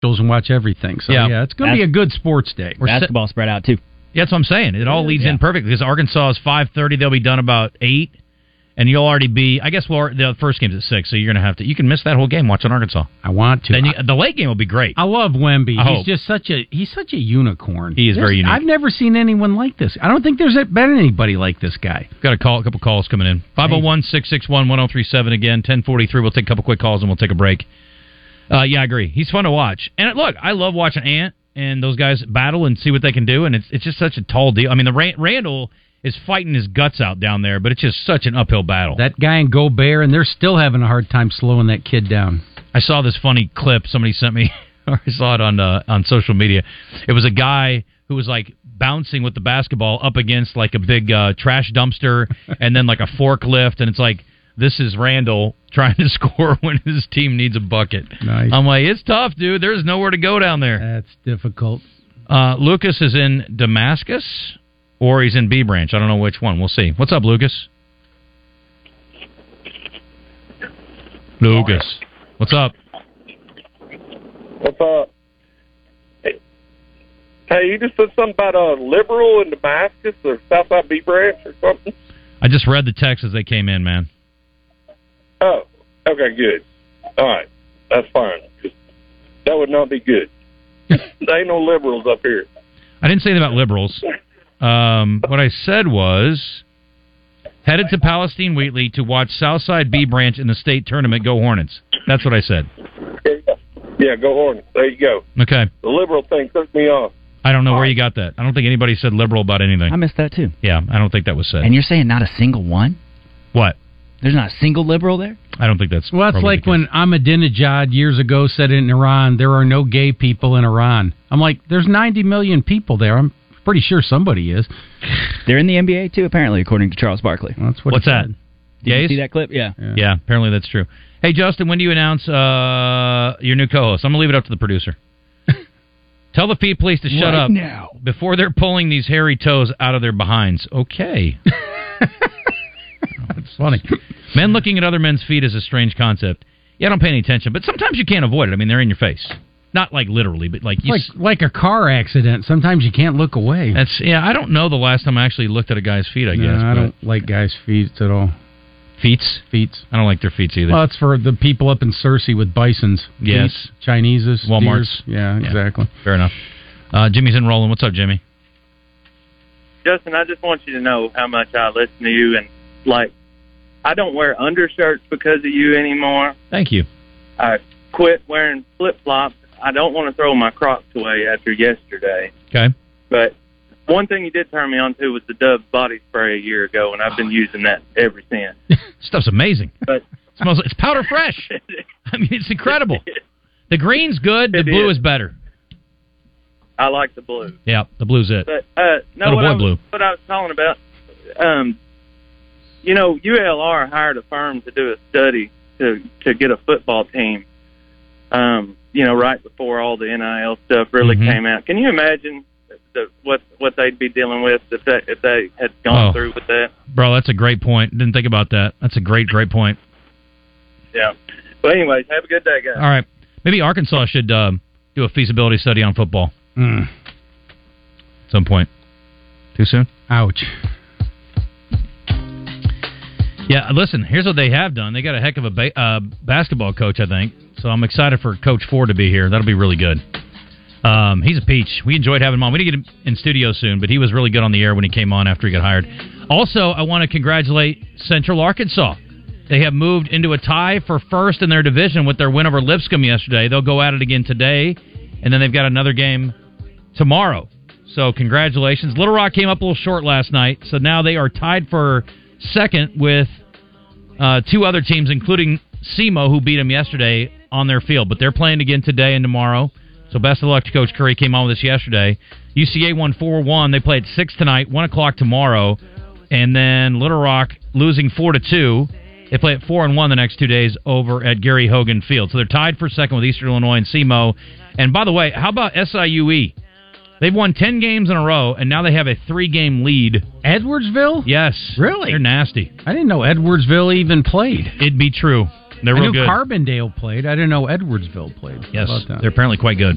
commercials and watch everything. So, yeah it's going to be a good sports day. Basketball spread out, too. Yeah, that's what I'm saying. It all leads in perfectly because Arkansas is 5:30. They'll be done about 8. And you'll already be, I guess, the first game's at 6, so you're going to have to, you can miss that whole game watching Arkansas. I want to. Then the late game will be great. I love Wemby. He's just such a unicorn. He is very unique. I've never seen anyone like this. I don't think there's been anybody like this guy. Got a couple calls coming in. 501-661-1037 again, 1043. We'll take a couple quick calls and we'll take a break. I agree. He's fun to watch. And look, I love watching Ant and those guys battle and see what they can do, and it's just such a tall deal. I mean, Randall is fighting his guts out down there, but it's just such an uphill battle. That guy and Gobert, and they're still having a hard time slowing that kid down. I saw this funny clip somebody sent me, or I saw it on social media. It was a guy who was like bouncing with the basketball up against like a big trash dumpster and then like a forklift, and it's like, this is Randall trying to score when his team needs a bucket. Nice. I'm like, it's tough, dude. There's nowhere to go down there. That's difficult. Lucas is in Damascus. Or he's in B Branch. I don't know which one. We'll see. What's up, Lucas? Lucas. What's up? What's up? Hey, you just said something about a liberal in Damascus or Southside B Branch or something? I just read the text as they came in, man. Oh, okay, good. All right. That's fine. That would not be good. There ain't no liberals up here. I didn't say that about liberals. What I said was, headed to Palestine Wheatley to watch Southside B Branch in the state tournament. Go Hornets. That's what I said. Yeah, go Hornets. There you go. Okay. The liberal thing took me off. I don't know where you got that. I don't think anybody said liberal about anything. I missed that, too. Yeah, I don't think that was said. And you're saying not a single one? What? There's not a single liberal there? I don't think that's... Well, that's like when Ahmadinejad years ago said in Iran, there are no gay people in Iran. I'm like, there's 90 million people there. I'm pretty sure somebody is. They're in the NBA, too, apparently, according to Charles Barkley. That's what What's that? Did you see that clip? Yeah. Yeah, apparently that's true. Hey, Justin, when do you announce your new co-host? I'm going to leave it up to the producer. Tell the feed police to shut up now before they're pulling these hairy toes out of their behinds. Okay. That's funny. Men looking at other men's feet is a strange concept. Yeah, I don't pay any attention, but sometimes you can't avoid it. I mean, they're in your face. Not like literally, but like... Like a car accident. Sometimes you can't look away. I don't know the last time I actually looked at a guy's feet, I guess. I don't like guys' feet at all. Feets? I don't like their feet either. Well, it's for the people up in Searcy with bisons. Yes. Feet, Chineses. Walmarts. Yeah, exactly. Fair enough. Jimmy's in Roland. What's up, Jimmy? Justin, I just want you to know how much I listen to you, and, like, I don't wear undershirts because of you anymore. Thank you. I quit wearing flip-flops. I don't want to throw my Crocs away after yesterday. Okay. But one thing you did turn me on to was the Dove body spray a year ago, and I've been using that ever since. Stuff's amazing. But it's powder fresh. I mean, it's incredible. The green's good. The blue is better. I like the blue. Yeah, the blue's it. But blue. What I was calling about, ULR hired a firm to do a study to get a football team. Right before all the NIL stuff really came out. Can you imagine what they'd be dealing with if they had gone through with that? Bro, that's a great point. Didn't think about that. That's a great point. Yeah. But anyways, have a good day, guys. All right. Maybe Arkansas should do a feasibility study on football. At some point. Too soon? Ouch. Yeah, listen, here's what they have done. They got a heck of a basketball coach, I think. So I'm excited for Coach Ford to be here. That'll be really good. He's a peach. We enjoyed having him on. We didn't get him in studio soon, but he was really good on the air when he came on after he got hired. Also, I want to congratulate Central Arkansas. They have moved into a tie for first in their division with their win over Lipscomb yesterday. They'll go at it again today, and then they've got another game tomorrow. So congratulations. Little Rock came up a little short last night, so now they are tied for second with two other teams, including SEMO, who beat them yesterday on their field. But they're playing again today and tomorrow. So best of luck to Coach Curry. Came on with us yesterday. UCA won 4-1. They play at 6 tonight, 1 o'clock tomorrow. And then Little Rock losing 4-2. They play at 4-1 the next 2 days over at Gary Hogan Field. So they're tied for second with Eastern Illinois and SEMO. And by the way, how about SIUE? They've won 10 games in a row, and now they have a 3-game lead. Edwardsville? Yes. Really? They're nasty. I didn't know Edwardsville even played. It'd be true. They're real good. I knew Carbondale played. I didn't know Edwardsville played. Yes, they're apparently quite good.